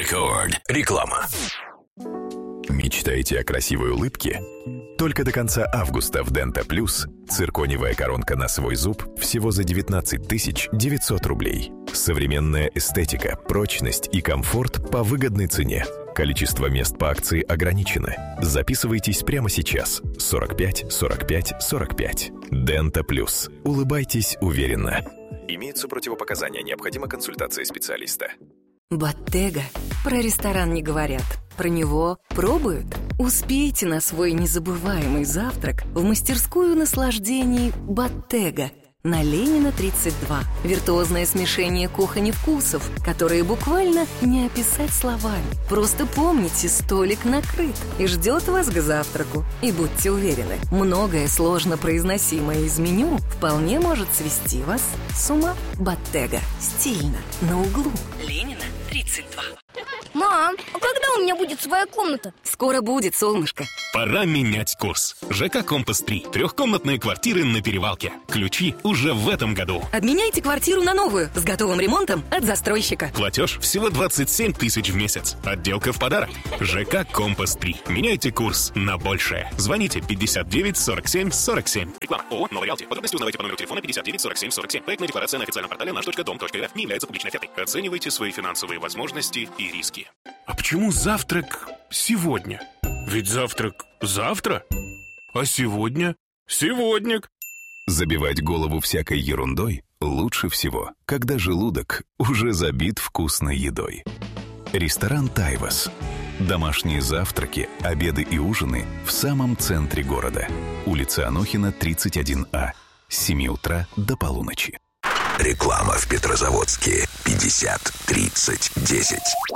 Рекорд. Реклама. Мечтаете о красивой улыбке? Только до конца августа в Denta Plus циркониевая коронка на свой зуб всего за 19 900 рублей. Современная эстетика, прочность и комфорт по выгодной цене. Количество мест по акции ограничено. Записывайтесь прямо сейчас. 45 45 45. Denta Plus. Улыбайтесь уверенно. Имеются противопоказания. Необходима консультация специалиста. Bottega. Про ресторан не говорят. Про него пробуют. Успейте на свой незабываемый завтрак в мастерскую наслаждений Bottega. На Ленина, 32. Виртуозное смешение кухонь и вкусов, которые буквально не описать словами. Просто помните, столик накрыт и ждет вас к завтраку. И будьте уверены, многое сложно произносимое из меню вполне может свести вас с ума. Bottega. Стильно. На углу. Ленина, 32. Мам, а когда у меня будет своя комната? Скоро будет, солнышко. Пора менять курс. ЖК «Компас-3». Трехкомнатные квартиры на Перевалке. Ключи уже в этом году. Обменяйте квартиру на новую с готовым ремонтом от застройщика. Платеж всего 27 тысяч в месяц. Отделка в подарок. ЖК «Компас-3». Меняйте курс на большее. Звоните 59 47 47. Реклама. ООО «Новый Реалти». Подробности узнавайте по номеру телефона 59 47 47. Проектная декларация на официальном портале наш.дом.рф не является публичной офертой. Оценивайте свои финансовые возможности и риски. А почему завтрак сегодня? Ведь завтрак завтра. А сегодня? Сегодняк. Забивать голову всякой ерундой лучше всего, когда желудок уже забит вкусной едой. Ресторан «Тайвас». Домашние завтраки, обеды и ужины в самом центре города. Улица Анохина, 31А. С 7 утра до полуночи. Реклама в Петрозаводске. 50 30 10.